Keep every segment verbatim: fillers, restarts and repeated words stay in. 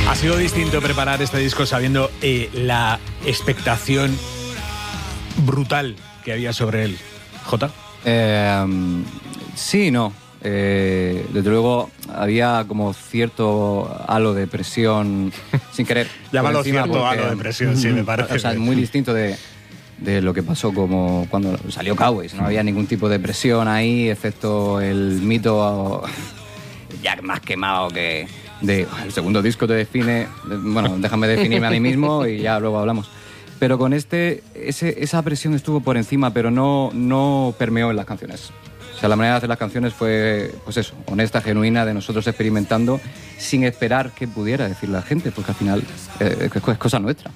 Ha sido distinto preparar este disco sabiendo eh, la expectación brutal que había sobre él. ¿Jota? Eh, sí, no. Eh, desde luego había como cierto halo de presión sin querer. Llámalo cierto porque, halo de presión, sí, me parece. O sea, es muy distinto de, de lo que pasó como cuando salió Cowboys. No había ningún tipo de presión ahí, excepto el mito ya más quemado que de el segundo disco te define. Bueno, déjame definirme a mí mismo y ya luego hablamos. Pero con este, ese, esa presión estuvo por encima, pero no, no permeó en las canciones. O sea, la manera de hacer las canciones fue, pues eso, honesta, genuina, de nosotros experimentando, sin esperar que pudiera decir la gente, porque al final eh, es cosa nuestra.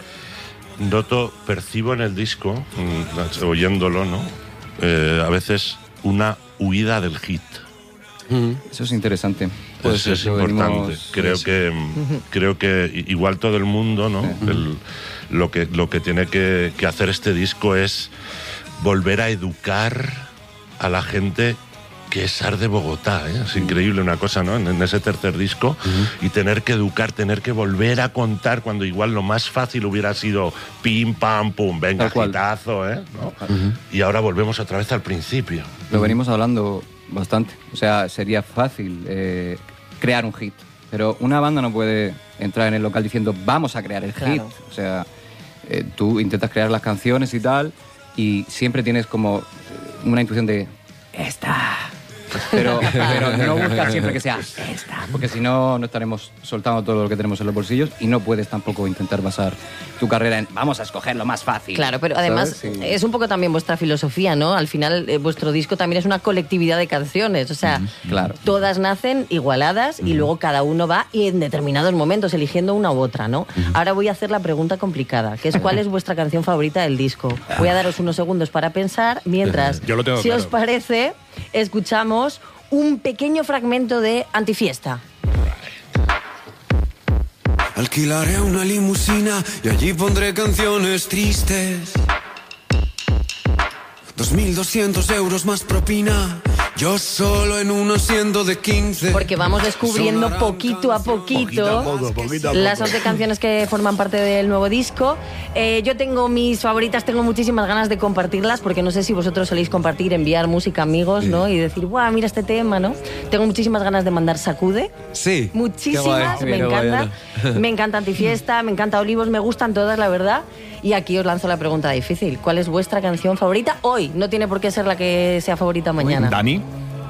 Noto, percibo en el disco, oyéndolo, ¿no? Eh, a veces una huida del hit. Mm. Eso es interesante. Pues es importante. Venimos... Creo sí, que sí. creo que igual todo el mundo, ¿no? Sí. El, lo que lo que tiene que, que hacer este disco es volver a educar a la gente que es Arde Bogotá, ¿eh? Es increíble una cosa, ¿no? En, en ese tercer disco, uh-huh. y tener que educar, tener que volver a contar cuando igual lo más fácil hubiera sido pim, pam, pum, venga, hitazo, ¿eh? ¿No? Uh-huh. Y ahora volvemos otra vez al principio. Lo venimos hablando bastante. O sea, sería fácil eh, crear un hit, pero una banda no puede entrar en el local diciendo vamos a crear el claro. hit. O sea, eh, tú intentas crear las canciones y tal, y siempre tienes como una intuición de esta, pero, pero no buscas siempre que sea esta, porque si no, no estaremos soltando todo lo que tenemos en los bolsillos y no puedes tampoco intentar basar tu carrera en vamos a escoger lo más fácil. Claro, pero además sí. es un poco también vuestra filosofía, ¿no? Al final, eh, vuestro disco también es una colectividad de canciones, o sea, mm-hmm. claro. todas nacen igualadas mm-hmm. y luego cada uno va y en determinados momentos eligiendo una u otra, ¿no? Mm-hmm. Ahora voy a hacer la pregunta complicada, que es ¿cuál es vuestra canción favorita del disco? Voy a daros unos segundos para pensar, mientras, Yo lo tengo si claro. os parece, escuchamos un pequeño fragmento de Antifiesta. Alquilaré una limusina y allí pondré canciones tristes. dos mil doscientos euros más propina. Yo solo en un asiento de quince. Porque vamos descubriendo poquito a poquito, poquito, a poco, poquito a poco. las once canciones que forman parte del nuevo disco. Eh, yo tengo mis favoritas, tengo muchísimas ganas de compartirlas, porque no sé si vosotros soléis compartir, enviar música a amigos, sí. ¿no? Y decir, ¡buah, mira este tema!, ¿no? Tengo muchísimas ganas de mandar Sacude. Sí. Muchísimas, me encanta. Me encanta Antifiesta, me encanta Olivos, me gustan todas, la verdad. Y aquí os lanzo la pregunta difícil. ¿Cuál es vuestra canción favorita hoy? No tiene por qué ser la que sea favorita mañana. ¿Dani?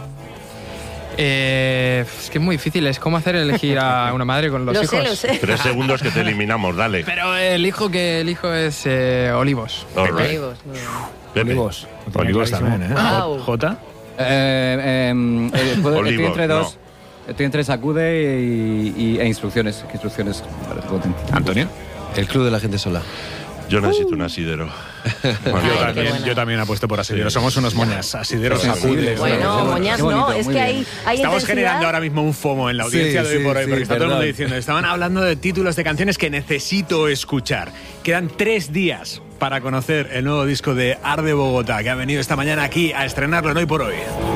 Eh, es que es muy difícil, es como hacer elegir a una madre con los lo hijos. Sé, lo sé. Tres segundos que te eliminamos, dale. Pero el hijo que elijo es eh, Olivos. Right. Olivos. Pepe. Olivos. Olivos también, ¿eh? Wow. ¿Jota? Eh, eh, eh, puedo, Olivos, estoy entre dos. no. Estoy entre Sacude y, y, e Instrucciones. Que Instrucciones me parece potente. ¿Antonio? El Club de la Gente Sola. Yo necesito un asidero. Bueno, yo, Ay, también, yo también apuesto por asidero. Sí. Somos unos moñas. Asideros, Sacude. Bueno, moñas no, es que hay, hay Estamos intensidad. generando ahora mismo un FOMO en la audiencia Sí, de hoy sí, por hoy, sí, porque está perdón. todo el mundo diciendo, estaban hablando de títulos de canciones que necesito escuchar. Quedan tres días para conocer el nuevo disco de Arde Bogotá, que ha venido esta mañana aquí a estrenarlo en Hoy por Hoy.